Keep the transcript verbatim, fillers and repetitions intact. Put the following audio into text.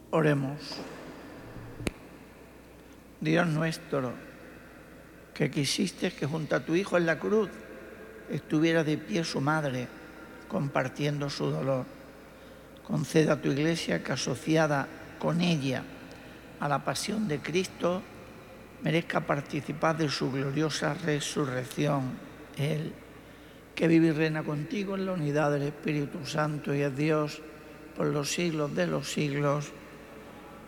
Oremos. Dios nuestro, que quisiste que junto a tu Hijo en la cruz estuviera de pie su madre, compartiendo su dolor, conceda a tu Iglesia que, asociada con ella a la pasión de Cristo, merezca participar de su gloriosa resurrección. Él, que vive y reina contigo en la unidad del Espíritu Santo y es Dios por los siglos de los siglos.